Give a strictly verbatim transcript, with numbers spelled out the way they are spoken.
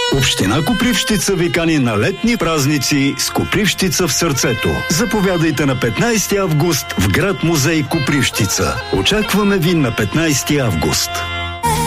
Община Копривщица ви кани на летни празници с Копривщица в сърцето. Заповядайте на петнайсети август в град музей Копривщица. Очакваме ви на петнайсети август.